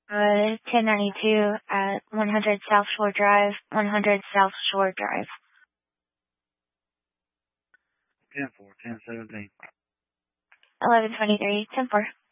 1092 at 100 South Shore Drive, 100 South Shore Drive. 10-4, 10-17. 1123, 10-4.